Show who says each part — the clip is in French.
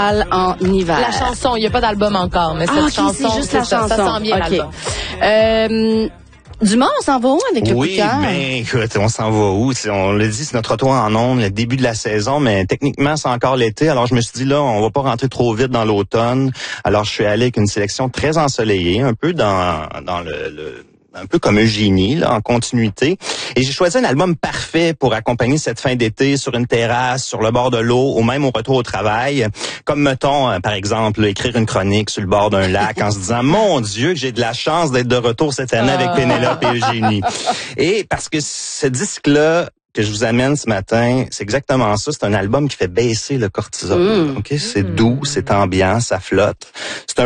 Speaker 1: en hiver.
Speaker 2: La chanson, il n'y a pas d'album encore, mais cette chanson,
Speaker 1: c'est juste la chanson.
Speaker 2: Ça sent bien
Speaker 1: Okay.
Speaker 2: l'album.
Speaker 1: Dumont, on s'en va où avec le coup de cœur?
Speaker 3: Oui, mais écoute, on s'en va où? On l'a dit, c'est notre retour en ondes, le début de la saison, mais techniquement, c'est encore l'été. Alors, je me suis dit, là, on va pas rentrer trop vite dans l'automne. Alors, je suis allé avec une sélection très ensoleillée, un peu dans un peu comme Eugénie, là, en continuité. Et j'ai choisi un album parfait pour accompagner cette fin d'été sur une terrasse, sur le bord de l'eau, ou même au retour au travail. Comme, mettons, par exemple, écrire une chronique sur le bord d'un lac en se disant, mon Dieu, j'ai de la chance d'être de retour cette année avec Pénélope et Eugénie. Et parce que ce disque-là que je vous amène ce matin, c'est exactement ça. C'est un album qui fait baisser le cortisol. OK? C'est doux, c'est ambiant, ça flotte. C'est un